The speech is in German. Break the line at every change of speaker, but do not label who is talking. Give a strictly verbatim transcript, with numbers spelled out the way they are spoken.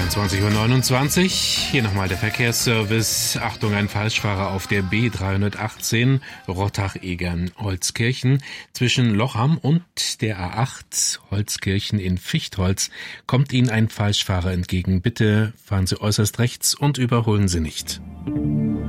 einundzwanzig Uhr neunundzwanzig. Hier nochmal der Verkehrsservice. Achtung, ein Falschfahrer auf der B dreihundertachtzehn Rottach-Egern-Holzkirchen. Zwischen Lochham und der A acht Holzkirchen in Fichtholz kommt Ihnen ein Falschfahrer entgegen. Bitte fahren Sie äußerst rechts und überholen Sie nicht.